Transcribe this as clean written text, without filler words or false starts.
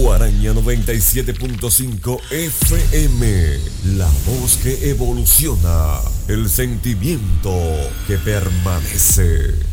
Guaraña 97.5 FM, la voz que evoluciona, el sentimiento que permanece.